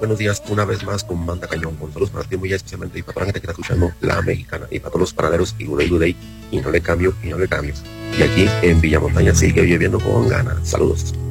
Buenos días una vez más con Manda Cañón, con saludos para ti muy especialmente y para toda la gente que está escuchando La Mexicana y para todos los panaderos y Udey y no le cambio. Y aquí en Villamontaña sigue viviendo con ganas. Saludos.